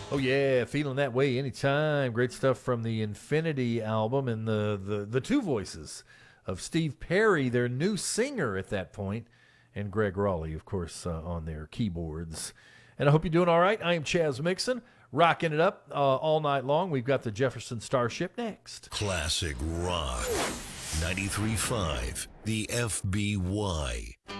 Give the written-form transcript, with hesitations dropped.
Oh yeah, feeling that way anytime. Great stuff from the Infinity album and the two voices of Steve Perry, their new singer at that point, and Greg Raleigh, of course, on their keyboards. And I hope you're doing all right. I am Chaz Mixon, rocking it up all night long. We've got the Jefferson Starship next. Classic Rock 93.5, the FBY.